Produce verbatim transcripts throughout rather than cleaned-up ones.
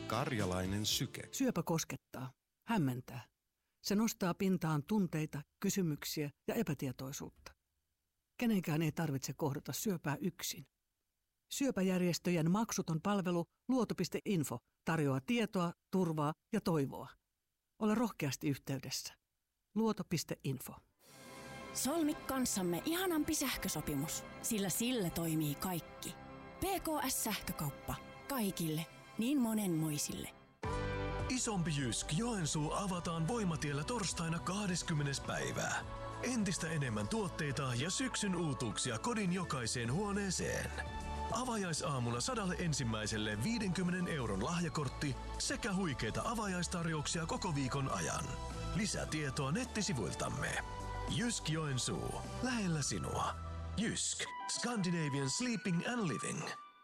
Karjalainen syke. Syöpä koskettaa, hämmentää. Se nostaa pintaan tunteita, kysymyksiä ja epätietoisuutta. Kenenkään ei tarvitse kohdata syöpää yksin. Syöpäjärjestöjen maksuton palvelu luoto piste info tarjoaa tietoa, turvaa ja toivoa. Ole rohkeasti yhteydessä. luoto piste info. Solmi kanssamme ihanampi sähkösopimus, sillä sillä toimii kaikki. P K S-sähkökauppa. Kaikille. Niin monenmoisille. Isompi Jysk Joensuu avataan Voimatiellä torstaina kahdeskymmenes päivää. Entistä enemmän tuotteita ja syksyn uutuuksia kodin jokaiseen huoneeseen. Avajaisaamuna sadalle ensimmäiselle viidenkymmenen euron lahjakortti sekä huikeita avajaistarjouksia koko viikon ajan. Lisätietoa nettisivuiltamme. Jysk Joensuu. Lähellä sinua. Jysk. Scandinavian Sleeping and Living.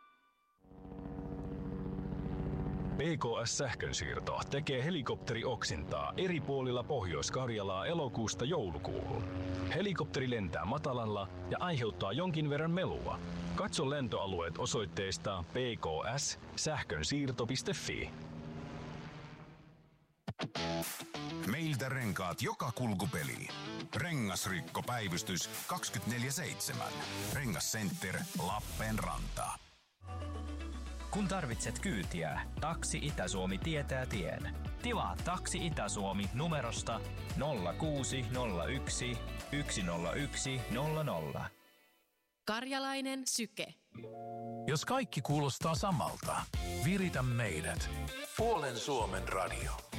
P K S-sähkönsiirto tekee helikopterioksintaa eri puolilla Pohjois-Karjalaa elokuusta joulukuuhun. Helikopteri lentää matalalla ja aiheuttaa jonkin verran melua. Katso lentoalueet osoitteesta p k s sähkönsiirto piste f i. Meiltä renkaat joka kulkupeliin. Rengasrikkopäivystys kaksikymmentäneljä seitsemän. Rengascenter Lappeenranta. Kun tarvitset kyytiä, Taksi Itä-Suomi tietää tien. Tilaa Taksi Itä-Suomi numerosta nolla kuusi nolla yksi yksi nolla yksi nolla nolla. Karjalainen syke. Jos kaikki kuulostaa samalta, viritä meidät. Puolen Suomen radio.